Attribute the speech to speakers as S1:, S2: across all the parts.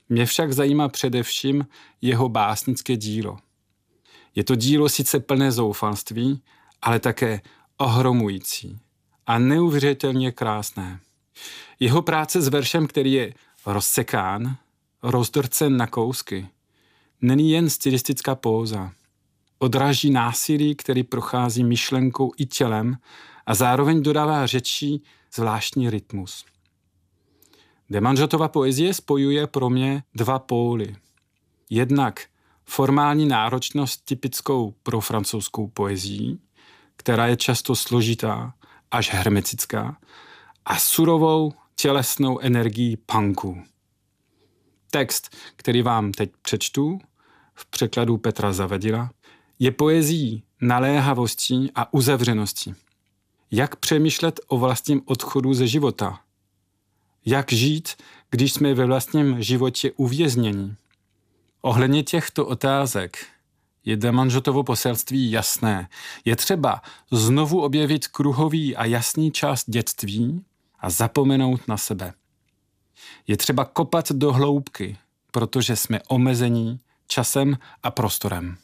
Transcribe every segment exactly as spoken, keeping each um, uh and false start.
S1: Mě však zajímá především jeho básnické dílo. Je to dílo sice plné zoufalství, ale také ohromující a neuvěřitelně krásné. Jeho práce s veršem, který je rozsekán, rozdrcen na kousky, není jen stylistická póza. Odráží násilí, který prochází myšlenkou i tělem a zároveň dodává řeči zvláštní rytmus. Demanžotova poezie spojuje pro mě dva póly. Jednak formální náročnost typickou pro francouzskou poezii, která je často složitá až hermetická, a surovou tělesnou energií punku. Text, který vám teď přečtu, v překladu Petra Zavadila, je poezií naléhavosti a uzavřenosti. Jak přemýšlet o vlastním odchodu ze života? Jak žít, když jsme ve vlastním životě uvězněni? Ohledně těchto otázek je Demanžotovo poselství jasné. Je třeba znovu objevit kruhový a jasný část dětství a zapomenout na sebe. Je třeba kopat do hloubky, protože jsme omezení časem a prostorem.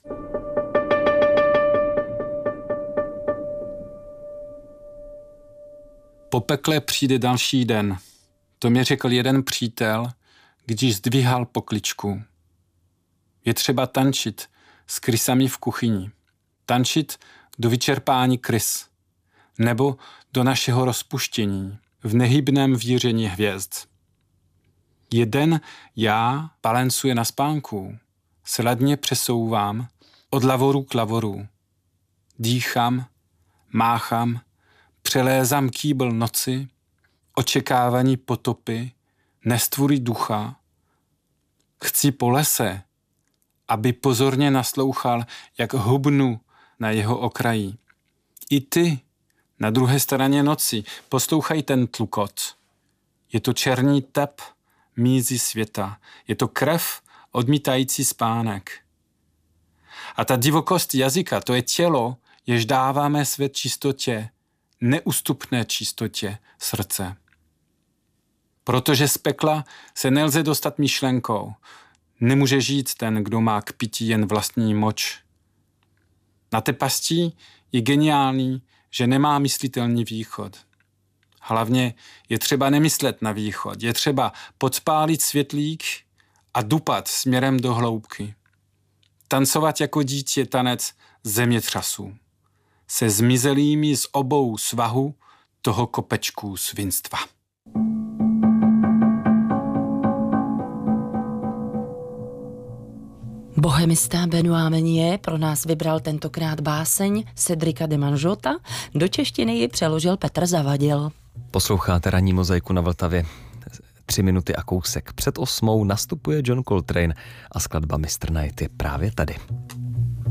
S1: Po pekle přijde další den. To mi řekl jeden přítel, když zdvihal pokličku. Je třeba tančit s krysami v kuchyni. Tančit do vyčerpání krys. Nebo do našeho rozpuštění v nehybném víření hvězd. Jeden já balancuje na spánku. Sladně přesouvám od lavoru k lavoru. Dýchám, máchám, přelézám kýbl noci, očekávání potopy, nestvůry ducha. Chci po lese, aby pozorně naslouchal, jak hubnu na jeho okraji. I ty, na druhé straně noci, poslouchaj ten tlukot. Je to černý tep mízy světa. Je to krev odmítající spánek. A ta divokost jazyka, to je tělo, jež dáváme své čistotě, neústupné čistotě srdce. Protože z pekla se nelze dostat myšlenkou. Nemůže žít ten, kdo má k pití jen vlastní moč. Na té pasti je geniální, že nemá myslitelný východ. Hlavně je třeba nemyslet na východ. Je třeba podspálit světlík a dupat směrem do hloubky. Tancovat jako dítě tanec zemětřasů. Se zmizelými z obou svahů toho kopečku svinstva.
S2: Bohemista Benoît Meunier pro nás vybral tentokrát báseň Cédrica Demanžota, do češtiny ji přeložil Petr Zavadil.
S3: Posloucháte ranní mozaiku na Vltavě. Tři minuty a kousek před osmou nastupuje John Coltrane a skladba mister Knight je právě tady.